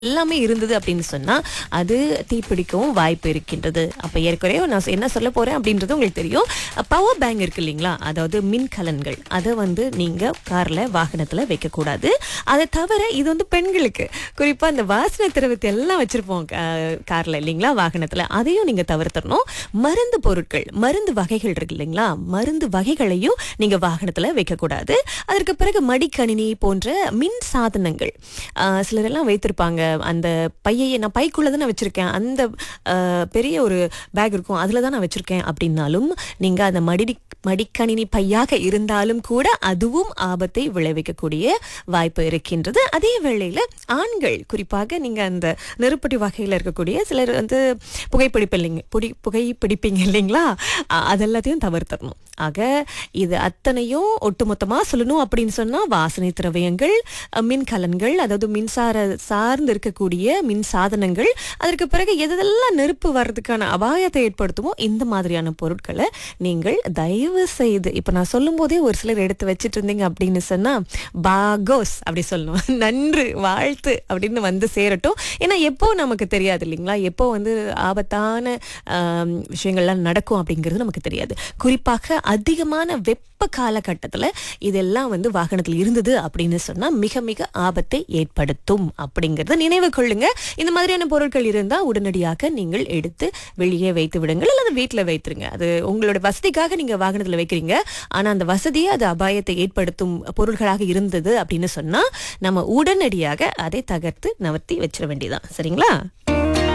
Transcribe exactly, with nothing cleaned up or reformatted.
எல்லாமே இருந்தது அப்படின்னு சொன்னா அது தீப்பிடிக்கவும் வாய்ப்பு இருக்கின்றது. அப்ப ஏற்கனவே நான் என்ன சொல்ல போறேன் அப்படின்றது உங்களுக்கு தெரியும். பவர் பேங்க் இருக்கு இல்லைங்களா, அதாவது மின்கலன்கள், அதை வந்து நீங்க கார்ல வாகனத்துல வைக்க கூடாது. அதை தவிர இது வந்து பெண்களுக்கு குறிப்பா இந்த வாசனை திரவத்தை எல்லாம் வச்சிருப்போம் கார்ல இல்லைங்களா, வாகனத்துல, அதையும் நீங்க தவிர்த்தரணும். மருந்து பொருட்கள், மருந்து வகைகள் இருக்கு இல்லைங்களா, மருந்து வகைகளையும் நீங்க வாகனத்துல வைக்க கூடாது. அதற்கு பிறகு மடிக்கணினி போன்ற மின் சாதனங்கள் சிலர் எல்லாம் வைத்திருப்பாங்க. அந்த பையையே நான் பைக்குள்ளதான் நான் வச்சிருக்கேன், அந்த பெரிய ஒரு பேக் இருக்கும் அதுல தான் நான் வச்சிருக்கேன் அப்படின்னாலும் நீங்க அந்த மடி மடிக்கணினி பையாக இருந்தாலும் கூட அதுவும் ஆபத்தை விளைவிக்கக்கூடிய வாய்ப்பு இருக்கின்றது. அதே வேளையில ஆண்கள் குறிப்பாக நீங்க அந்த நெருப்படி வகையில இருக்கக்கூடிய சிலர் வந்து புகைப்பிடிப்பில்லைங்க புடி புகைப்பிடிப்பீங்க இல்லைங்களா, அதெல்லாத்தையும் தவிர்த்தரணும். ஆக இது அத்தனையும் ஒட்டுமொத்தமா சொல்லணும் அப்படின்னு சொன்னா வாசனை திரவியங்கள், மின்கலன்கள், அதாவது மின்சார சார்ந்து இருக்கக்கூடிய மின் சாதனங்கள், அதற்கு பிறகு எதெல்லாம் நெருப்பு வர்றதுக்கான அபாயத்தை ஏற்படுத்துமோ இந்த மாதிரியான பொருட்களை நீங்கள் தயவு செய்து, இப்ப நான் சொல்லும் போதே ஒரு சிலர் எடுத்து வச்சிட்டு இருந்தீங்க அப்படின்னு சொன்னா பாகோஸ் அப்படி சொல்லணும், நன்று வாழ்த்து அப்படின்னு வந்து சேரட்டும். ஏன்னா எப்போ நமக்கு தெரியாது இல்லைங்களா, எப்போ வந்து ஆபத்தான விஷயங்கள்லாம் நடக்கும் அப்படிங்கிறது நமக்கு தெரியாது. குறிப்பாக அதிகமான வெப்ப காலகட்டத்துல இதெல்லாம் வந்து வாகனத்தில் இருந்தது அப்படின்னு சொன்னா மிக மிக ஆபத்தை ஏற்படுத்தும் அப்படிங்கறத நினைவு கொள்ளுங்க. இந்த மாதிரியான பொருட்கள் இருந்தா உடனடியாக நீங்கள் எடுத்து வெளியே வைத்து விடுங்கள் அல்லது வீட்டுல வைத்துருங்க. அது உங்களோட வசதிக்காக நீங்க வாகனத்துல வைக்கிறீங்க, ஆனா அந்த வசதியே அது அபாயத்தை ஏற்படுத்தும் பொருட்களாக இருந்தது அப்படின்னு சொன்னா நம்ம உடனடியாக அதை தகர்த்து நவர்த்தி வச்சிட வேண்டியதான். சரிங்களா?